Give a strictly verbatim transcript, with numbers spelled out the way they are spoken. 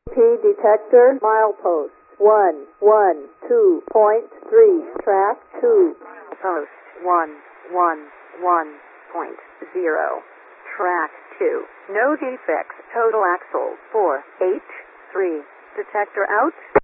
P detector milepost one one two point three, track two. Post one one one point zero, track two. No defects. Total axle four eight three. Detector out.